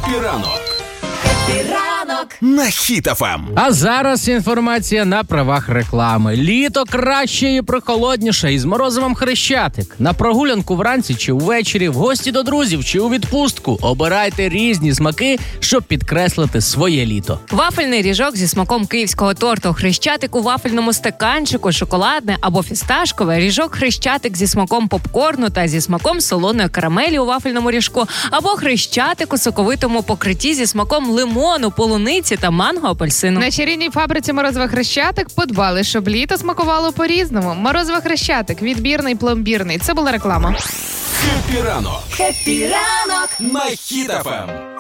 Хеппі ранок. Хеппі ранок На Хіт FM. А зараз інформація на правах реклами. Літо краще і прохолодніше із морозивом Хрещатик. На прогулянку вранці чи ввечері, в гості до друзів чи у відпустку. Обирайте різні смаки, щоб підкреслити своє літо. Вафельний ріжок зі смаком київського торту Хрещатик у вафельному стаканчику, шоколадне або фісташкове, ріжок Хрещатик зі смаком попкорну та зі смаком солоної карамелі у вафельному ріжку, або Хрещатик у соковитому покритті зі смаком лимону, полуниці та манго-апельсину. На чарівній фабриці «Морозиво Хрещатик» подбали, щоб літо смакувало по-різному. «Морозиво Хрещатик» – відбірний, пломбірний. Це була реклама. Хеппі ранок. Хеппі ранок На Хіт FM.